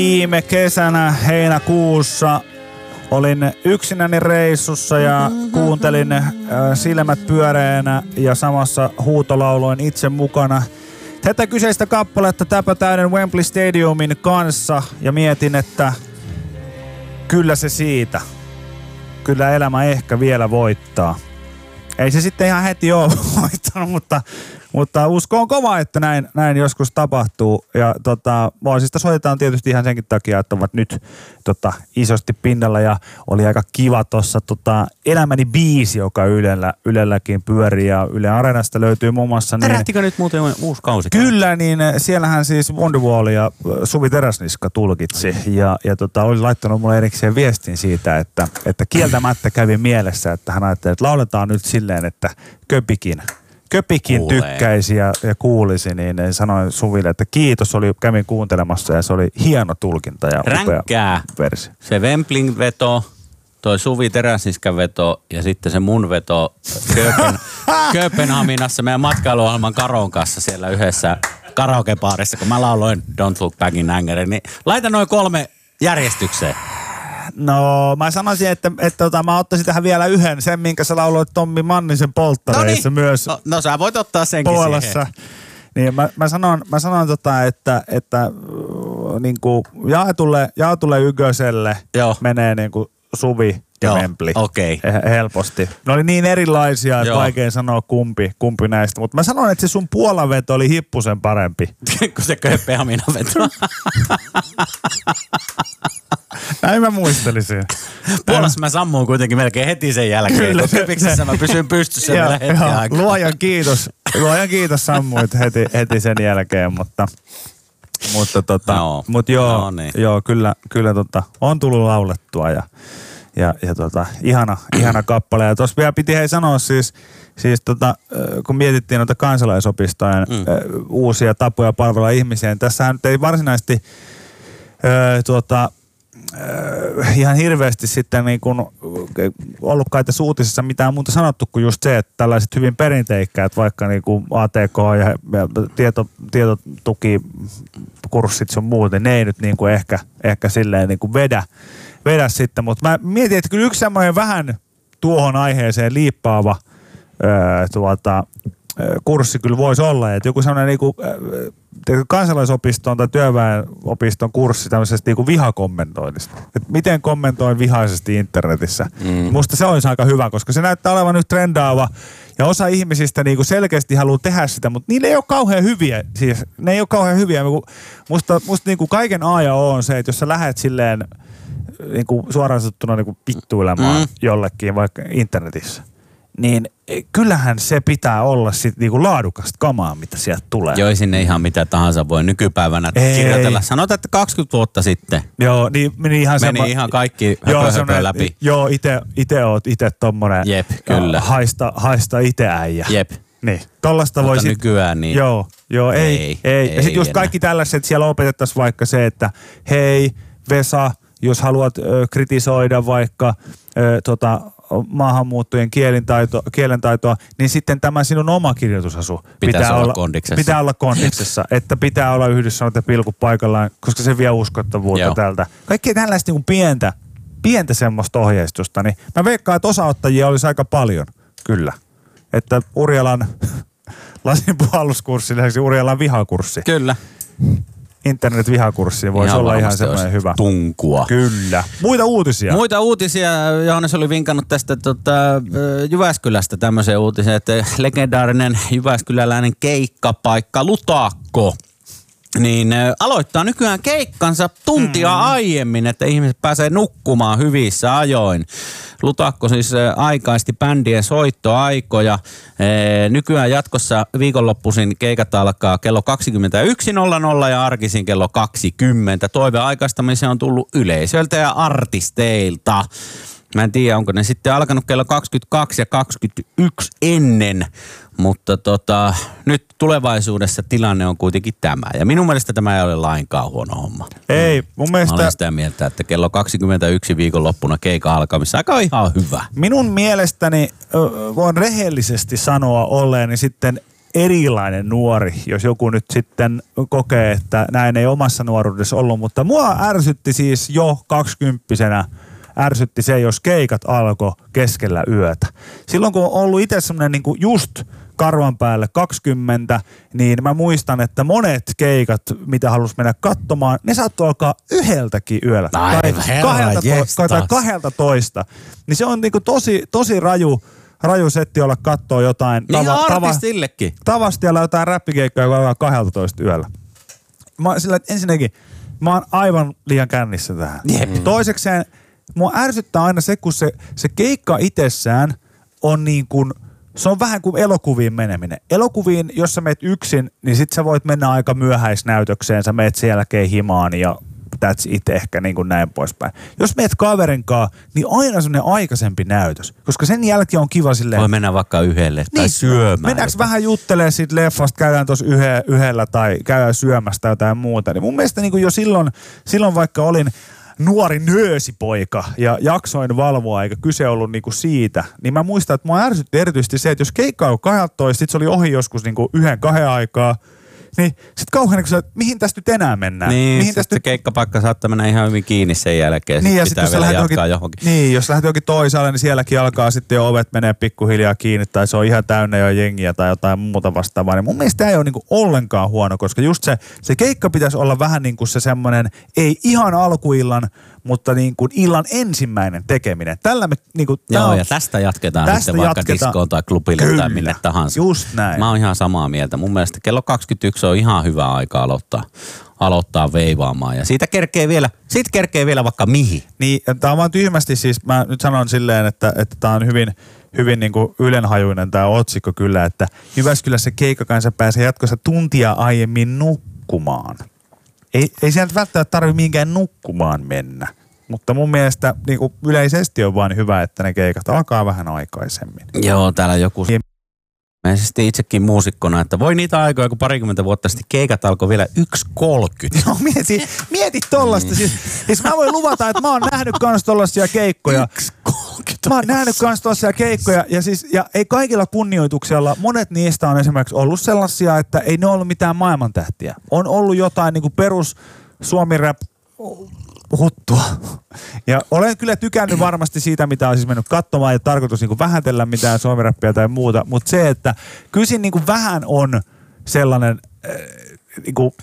Viime kesänä heinäkuussa olin yksinäni reissussa ja kuuntelin silmät pyöreänä ja samassa huutolauloin itse mukana tätä kyseistä kappaletta täpätäyden Wembley Stadiumin kanssa ja mietin, että kyllä se siitä. Kyllä elämä ehkä vielä voittaa. Ei se sitten ihan heti ole voittanut, mutta usko on kova, että näin joskus tapahtuu. Ja Moisista soitetaan tietysti ihan senkin takia, että ovat nyt isosti pinnalla ja oli aika kiva tuossa Elämäni biisi, joka Ylelläkin pyörii ja Yle Areenasta löytyy muun muassa. Tärähtikö nyt muuten uusi kausi? Kyllä, niin siellähän siis Wonderwall ja Suvi Teräsniska tulkitsi ja oli laittanut mulle erikseen viestin siitä, että kieltämättä kävi mielessä, että hän ajatteli, että lauletaan nyt silleen, että Köpikin tykkäisi ja kuulisi, niin sanoin Suville, että kiitos, kävin kuuntelemassa ja se oli hieno tulkinta ja upea versio. Se Wemblin veto, toi Suvi Teräsniskan veto ja sitten se mun veto Kööpenhaminassa meidän matkailuohjelman Karon kanssa siellä yhdessä karaokebaarissa, kun mä lauloin Don't Look Back in Anger, niin laita noin 3 järjestykseen. No, mä sanoisin, että mä ottaisin tähän vielä yhden, sen minkä sä lauloit Tommi Mannisen polttareissa myös. No sä voit ottaa senkin Puolassa. Niin, mä sanon että niinku jaetulle Ygöselle menee niinku Suvi ja Wembley. Okei. Helposti. Ne oli niin erilaisia, että vaikea sanoa kumpi näistä. Mutta mä sanon, että se sun Puolan veto oli hippusen parempi. Kun se Kööpenhaminan veto. Näin mä muistelisin. Puolassa mä sammuin kuitenkin melkein heti sen jälkeen. Kyllä. Köpiksessä mä pysyn pystyssä vielä hetken aikaa. Luojan kiitos sammuit heti sen jälkeen, mutta kyllä on tullut laulettua ja ihana kappale. Ja tuossa vielä piti sanoa siis kun mietittiin noita kansalaisopistojen uusia tapoja palvella ihmisiä, niin tässähän nyt ei varsinaisesti ihan hirveästi sitten niin kuin ollutkaan tässä uutisissa mitään muuta sanottu kuin just se, että tällaiset hyvin perinteikkäät, vaikka niin kuin ATK ja tietotukikurssit sun muuten, ne ei nyt niin kuin ehkä silleen niin kuin vedä sitten, mutta mä mietin, että kyllä yksi semmoinen vähän tuohon aiheeseen liippaava kurssi kyllä voisi olla, että joku semmoinen niinku kansalaisopiston tai työväenopiston kurssi tämmöisestä niinku vihakommentoinnista. Että miten kommentoin vihaisesti internetissä. Musta se olisi aika hyvä, koska se näyttää olevan nyt trendaava ja osa ihmisistä niinku selkeästi haluaa tehdä sitä, mutta niille ei ole kauhean hyviä. Siis ne ei ole kauhean hyviä. Musta niinku kaiken A ja O on se, että jos sä lähdet silleen niinku suoraan sanottuna niinku pittuilemaan jollekin vaikka internetissä, niin kyllähän se pitää olla sit niinku laadukasta kamaa, mitä sieltä tulee. Joo, sinne ihan mitä tahansa voi nykypäivänä kirjoitella. Sanotaan, että 20 vuotta sitten. Joo, niin meni ihan kaikki höpö läpi. Joo, ite oot tommonen. Jep, kyllä. Haista ite äijä. Jep. Niin, tollaista voi sit. Nykyään niin. Joo, ei. Ja sit just kaikki tällaiset, siellä opetettaisiin vaikka se, että hei, Vesa, jos haluat kritisoida vaikka maahanmuuttajien kielentaitoa, niin sitten tämä sinun oma kirjoitusasu pitää olla kondiksessa, että pitää olla yhdyssanat ja pilkut paikallaan, koska se vie uskottavuutta tältä. Kaikkea tällaista niin kuin pientä semmoista ohjeistusta, niin mä veikkaan, että osaottajia olisi aika paljon, kyllä. Että Urjalan lasin puhalluskurssi, lisäksi Urjalan vihakurssi. Kyllä. Internet-vihakurssi voisi olla ihan semmoinen hyvä. Tunkua. Kyllä. Muita uutisia. Johannes oli vinkannut tästä Jyväskylästä tämmöisen uutisen, että legendaarinen jyväskyläläinen keikkapaikka Lutakko niin aloittaa nykyään keikkansa tuntia aiemmin, että ihmiset pääsee nukkumaan hyvissä ajoin. Lutakko siis aikaisti bändien soittoaikoja. Nykyään jatkossa viikonloppuisin keikat alkaa kello 21.00 ja arkisin kello 20. Toiveaikaistamiseen on tullut yleisöltä ja artisteilta. Mä en tiedä, onko ne sitten alkanut kello 22 ja 21 ennen, mutta nyt tulevaisuudessa tilanne on kuitenkin tämä. Ja minun mielestä tämä ei ole lainkaan huono homma. Ei, mun mielestä. Mä olen sitä mieltä, että kello 21 viikonloppuna keikan alkamissa aika ihan hyvä. Minun mielestäni voin rehellisesti sanoa olleeni sitten erilainen nuori, jos joku nyt sitten kokee, että näin ei omassa nuoruudessa ollut, mutta mua ärsytti siis jo 20-vuotiaana ärsytti se, jos keikat alkoi keskellä yötä. Silloin kun on ollut itse semmoinen niin kuin just karvan päälle 20, niin mä muistan, että monet keikat, mitä halusi mennä katsomaan, ne saattoi alkaa 1:00 yöllä. Tai 12. Niin se on niin kuin tosi raju setti olla katsoa jotain. Niin artistillekin. Tavasti jotain räppikeikkoja, joka alkaa 12 yöllä. Ensinnäkin, mä oon aivan liian kännissä tähän. Toisekseen, mua ärsyttää aina se, kun se keikka itsessään on niin kuin, se on vähän kuin elokuviin meneminen. Elokuviin, jos sä meet yksin, niin sit sä voit mennä aika myöhäisnäytökseen, sä meet sen jälkeen himaan ja that's it ehkä niin kuin näin poispäin. Jos meet kaverinkaan, niin aina semmoinen aikaisempi näytös, koska sen jälkeen on kiva silleen. Voi mennä vaikka 1:00 tai syömään. Mennäänkö vähän juttelemaan siitä leffasta, käydään tuossa 1:00 tai käydään syömästä jotain muuta. Niin mun mielestä niin kuin jo silloin vaikka olin nuori nöösipoika ja jaksoin valvoa, eikä kyse ollut niinku siitä, niin mä muistan, että mua ärsytti erityisesti se, että jos keikka on 12, sit se oli ohi joskus niinku 1-2 aikaa, niin sit kauhean, mihin tästä nyt enää mennään? Niin, mihin tästä keikkapaikka saattaa mennä ihan hyvin kiinni sen jälkeen. Niin, ja pitää vielä jatkaa johonkin. Niin, jos lähdet johonkin toisaalle, niin sielläkin alkaa sitten jo ovet menee pikkuhiljaa kiinni, tai se on ihan täynnä jo jengiä tai jotain muuta vastaavaa. Niin mun mielestä tämä ei ole niinku ollenkaan huono, koska just se keikka pitäisi olla vähän niin kuin se semmoinen, ei ihan alkuillan, mutta niin kuin illan ensimmäinen tekeminen. Tällä me niinku... Joo, ja tästä jatketaan sitten vaikka diskoon tai klubille tai minne tahansa. Just näin. Mä oon ihan samaa mieltä. Mun mielestä kello 21 on ihan hyvä aika aloittaa veivaamaan. Ja siitä kerkee vielä vaikka mihin. Niin, tää on vaan tyhmästi siis, mä nyt sanon silleen, että tää on hyvin niin kuin ylenhajuinen tää otsikko kyllä, että Jyväskylässä keikkakansa pääsee jatkossa tuntia aiemmin nukkumaan. Ei sieltä välttämättä tarvitse mihinkään nukkumaan mennä. Mutta mun mielestä niin kuin yleisesti on vaan hyvä, että ne keikat alkaa vähän aikaisemmin. Joo, täällä joku... Mä sitten itsekin muusikkona, että voi niitä aikoja, kun 20 vuotta sitten keikat alkoi vielä 1:30. No mieti tollasta. Siis mä voin luvata, että mä oon nähnyt kans tollaisia keikkoja. 1:30. Mä oon nähnyt kans tollaisia keikkoja ja ei kaikilla kunnioituksella, monet niistä on esimerkiksi ollut sellaisia, että ei ne ollut mitään maailmantähtiä. On ollut jotain niinku perus suomi-rap huttua. Ja olen kyllä tykännyt varmasti siitä, mitä on siis mennyt katsomaan ja tarkoitus niinku vähätellä mitään suomirappia tai muuta, mutta se, että kyllä siinä niinku vähän on sellainen niinku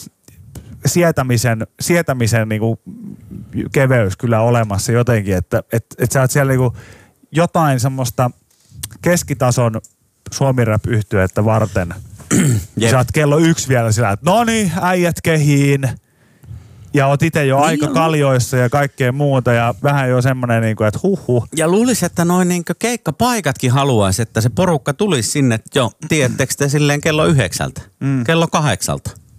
sietämisen niinku keveys kyllä olemassa jotenkin, että sä oot siellä niinku jotain semmoista keskitason suomirap-yhtyettä varten. Sä oot kello 1 vielä sillä, että no niin, äijät kehiin. Ja oot itse jo aika kaljoissa ja kaikkea muuta ja vähän jo semmoinen, niin kuin, että huhhuh. Ja luulisi, että noin niin keikkapaikatkin haluaisi, että se porukka tulisi sinne, jo, tiedättekö te silleen kello 9, kello 8.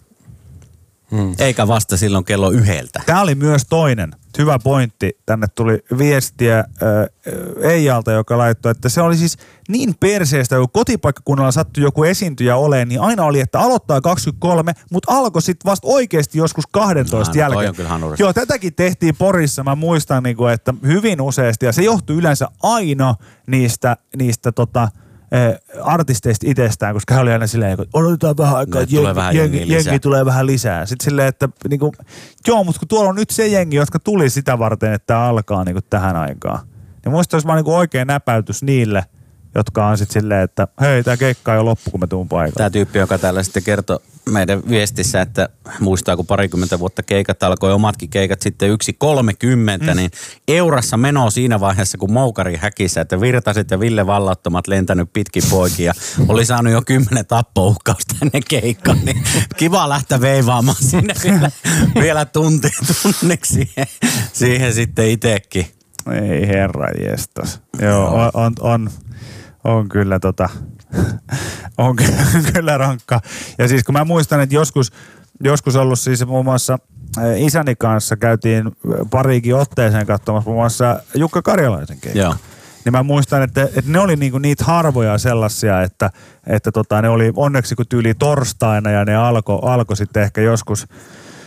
Eikä vasta silloin kello 1. Tämä oli myös toinen hyvä pointti. Tänne tuli viestiä Eijalta, joka laittoi, että se oli siis niin perseestä, kun kotipaikkakunnalla sattui joku esiintyjä oleen, niin aina oli, että aloittaa 23, mutta alkoi sitten vasta oikeasti joskus 12 jälkeen. Joo, tätäkin tehtiin Porissa, mä muistan, että hyvin useasti, ja se johtui yleensä aina niistä artisteista itsestään, koska hän oli aina silleen, että odotetaan vähän aikaa, että jengi tulee vähän lisää. Sitten silleen, että niinku, joo, mutta kun tuolla on nyt se jengi, jotka tuli sitä varten, että tämä alkaa niinku tähän aikaan. Niin muista olisi vaan niinku oikein näpäytys niille, jotka on sitten silleen, että hei, tämä keikka on jo loppu, kun mä tuun paikalle. Tämä tyyppi, joka täällä sitten kertoi meidän viestissä, että muistaa, kun 20 vuotta keikat alkoi, omatkin keikat sitten 1:30, niin Eurassa meno siinä vaiheessa, kun Moukari häkissä, että Virtaset ja Ville Vallattomat lentänyt pitkin poikia, oli saanut jo 10 tappouhkausta ennen keikkaa, niin kiva lähteä veivaamaan sinne vielä tunniksi siihen sitten itsekin. Ei herra jestas. Joo, on kyllä on kyllä rankka. Ja siis kun mä muistan, että joskus ollut siis muun muassa isäni kanssa käytiin pariikin otteeseen katsomassa muun muassa Jukka Karjalaisen keikkaa. Joo. Niin mä muistan, että ne oli niinku niitä harvoja sellaisia, että ne oli onneksi kun tyyli torstaina ja ne alkoi sitten ehkä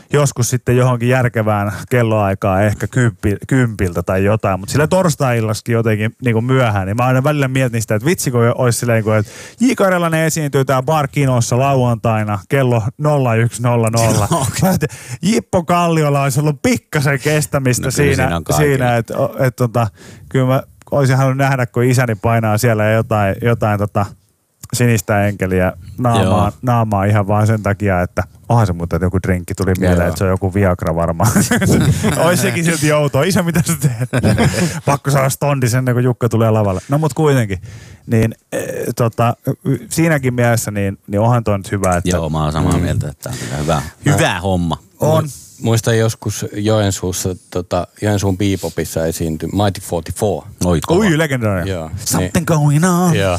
joskus sitten johonkin järkevään kelloaikaan, ehkä 10 tai jotain, mutta sillä torstai-illaskin jotenkin niin kuin myöhään, niin mä aina välillä mietin sitä, että vitsi kun olisi silleen, että J. Karjalainen esiintyy tää Bar Kinossa lauantaina kello 01.00. Jippo Kalliolla olisi ollut pikkasen kestämistä siinä että kyllä mä olisin halunnut nähdä, kun isäni painaa siellä jotain sinistä enkeliä naamaa ihan vaan sen takia, että onhan se muuten, että joku drinkki tuli mieleen, että se on joku Viagra varmaan. Olisi sekin silti joutoa. Isä, mitä sä teet? Pakko saada stondis ennen kuin Jukka tulee lavalle. No mut kuitenkin. Niin, siinäkin mielessä niin onhan toi nyt hyvä. Että, joo, mä oon samaa mieltä, että on hyvä homma. On. Muistan joskus Joensuussa, Joensuun Bebopissa esiintyi Mighty 44. Oi, legendaarinen. Joo. Something going on. Joo.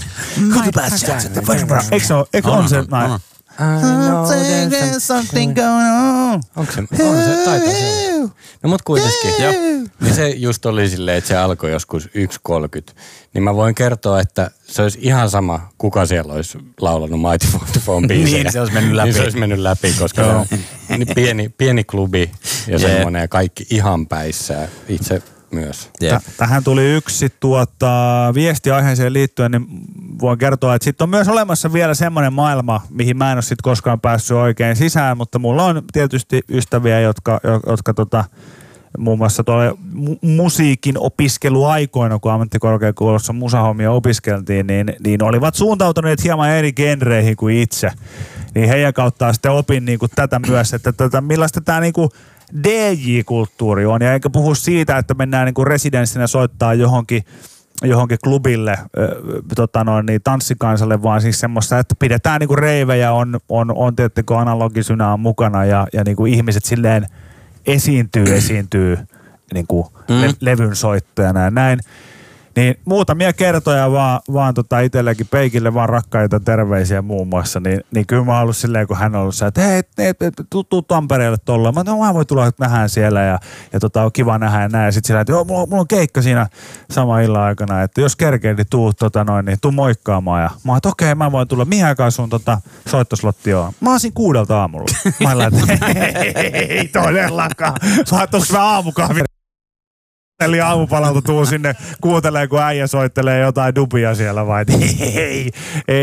Eikö on se näin? Something going on. Onko se? Taitaa se. No mut kuitenkin. Niin se just oli silleen, että se alkoi joskus 1.30. Niin mä voin kertoa, että se olisi ihan sama, kuka siellä olisi laulanut Mighty 44 biisejä. Niin se olisi mennyt läpi. Niin se olisi mennyt läpi, koska se on pieni klubi ja semmoinen ja kaikki ihan päissään. Itse myös. Tähän tuli yksi viesti aiheeseen liittyen, niin voin kertoa, että sitten on myös olemassa vielä semmoinen maailma, mihin mä en ole sitten koskaan päässyt oikein sisään, mutta mulla on tietysti ystäviä, jotka muun muassa tuolla musiikin opiskeluaikoina, kun ammattikorkeakoulussa musahommia opiskeltiin, niin olivat suuntautuneet hieman eri genreihin kuin itse. Niin heidän kauttaan sitten opin niin kuin tätä myös, että millaista tämä niin kuin DJ-kulttuuri on. Ja enkä puhu siitä, että mennään niin kuin residenssinä soittaa johonkin klubille, tanssikansalle, vaan siis semmoista, että pidetään niin kuin reivejä, on tiettekö analogisynä on mukana ja niin kuin ihmiset silleen esiintyy niin kuin levyn soittajana ja näin. Niin muutamia kertoja vaan itsellekin Peikille vaan rakkaita terveisiä muun muassa, niin kyllä mä oon ollut silleen, kun hän on ollut se, että hei, tuu Tampereelle tollaan. Mä voin tulla nähdään siellä ja on kiva nähdä ja näin. Ja sit sillä, että joo, mulla on keikka siinä sama illan aikana, että jos kerkee, niin niin tuu moikkaamaan. Ja mä oon, että okei, mä voin tulla. Mihin aikaan sun soittoslotti on? Mä oon siinä 6 aamulla. Mä oon, että ei todellakaan. Mä oon, onko mä aamukahvi? Eli aamupalalta tuu sinne kuuntelee, kun äijä soittelee jotain dubia siellä vai ei